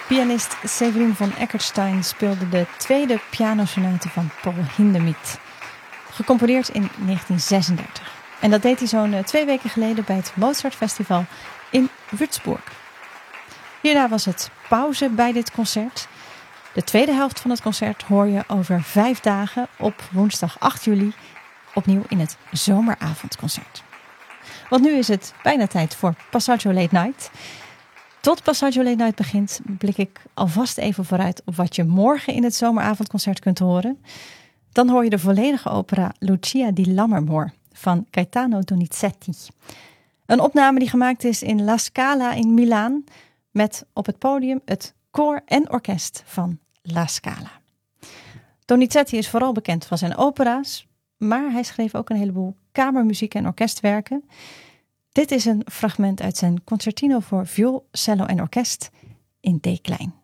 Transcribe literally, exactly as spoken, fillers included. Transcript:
Pianist Severin von Eckerstein speelde de tweede pianosonate van Paul Hindemith, gecomponeerd in negentien zesendertig. En dat deed hij zo'n twee weken geleden bij het Mozart Festival in Würzburg. Hierna was het pauze bij dit concert. De tweede helft van het concert hoor je over vijf dagen op woensdag acht juli opnieuw in het zomeravondconcert. Want nu is het bijna tijd voor Passaggio Late Night. Tot Passaggio Late Night begint blik ik alvast even vooruit op wat je morgen in het zomeravondconcert kunt horen. Dan hoor je de volledige opera Lucia di Lammermoor van Gaetano Donizetti. Een opname die gemaakt is in La Scala in Milaan met op het podium het koor en orkest van La Scala. Donizetti is vooral bekend van zijn opera's, maar hij schreef ook een heleboel kamermuziek en orkestwerken. Dit is een fragment uit zijn concertino voor viool, cello en orkest in D-klein.